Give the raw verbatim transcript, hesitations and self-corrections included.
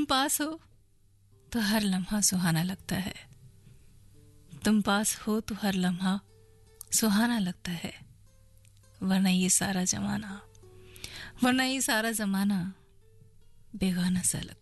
तुम पास हो तो हर लम्हा सुहाना लगता है, तुम पास हो तो हर लम्हा सुहाना लगता है। वरना ये सारा जमाना वरना ये सारा जमाना बेगाना सा लगता है।